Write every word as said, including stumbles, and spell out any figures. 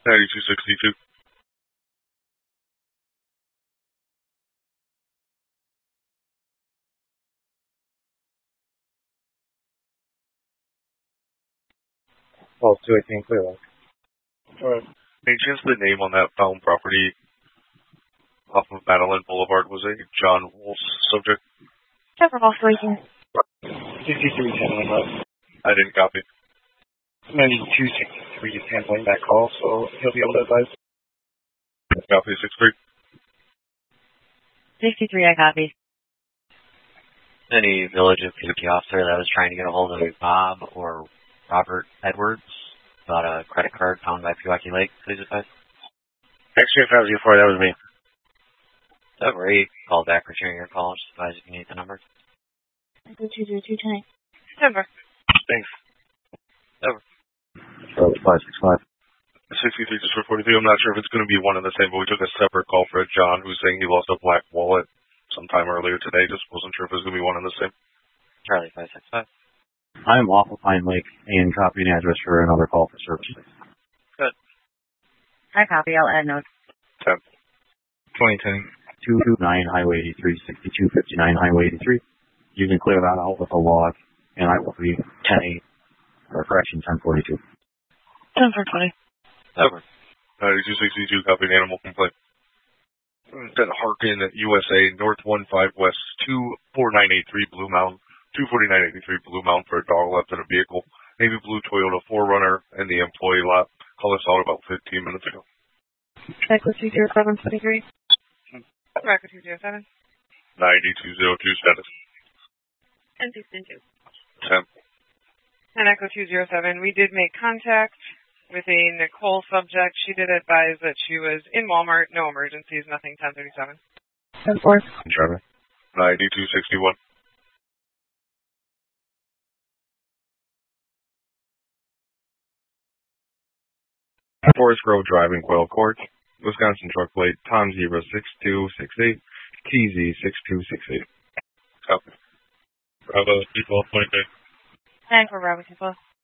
ninety-two sixty-two. twelve two eighteen, Clearwater. Alright. Any chance the name on that found property off of Madeline Boulevard was a John Wolf's subject? Trevor Wolf speaking. sixty-three handling that. I didn't copy. ninety-two sixty-three is handling that call, so he'll be able to advise. Copy sixty-three. sixty-three, I copy. Any Village of P P officer that was trying to get a hold of Bob or Robert Edwards about a credit card found by Pewaukee Lake, please advise. X-ray five zero four, that was me. Over eight, call back returning your call. Just advise if you need the number. Echo two zero two ten. Denver. Thanks. Over. Charlotte five six five. sixty-three just for forty-three. I'm not sure if it's going to be one and the same, but we took a separate call for a John who's saying he lost a black wallet sometime earlier today. Just wasn't sure if it was going to be one and the same. Charlie five six five. I am off of Pine Lake and copy an address for another call for service. Good. I copy. I'll add notes. ten. twenty ten. two two nine Highway eighty-three, sixty-two fifty-nine Highway eighty-three. You can clear that out with a log, and I will be ten eight, or correction, ten forty-two. ten for twenty. Over. ninety-two sixty-two, copy an animal complaint. Then Harkin, U S A, North one five West, two four nine eight three Blue Mountain, two forty-nine eighty-three Blue Mountain for a dog left in a vehicle. Navy blue Toyota four runner in the employee lot. Call us out about fifteen minutes ago. Echo two zero seven twenty-three. Echo two zero seven. ninety-two oh two status. ten sixty-two. ten. And Echo two zero seven, we did make contact with a Nicole subject. She did advise that she was in Walmart, no emergencies, nothing ten thirty-seven. ten four. Trevor. ninety-two sixty-one. Forest Grove Driving, Quail Court, Wisconsin truck plate, Tom Zebra six two six eight, T Z six two six eight. Copy. Bravo, people, point Thanks for Bravo, people.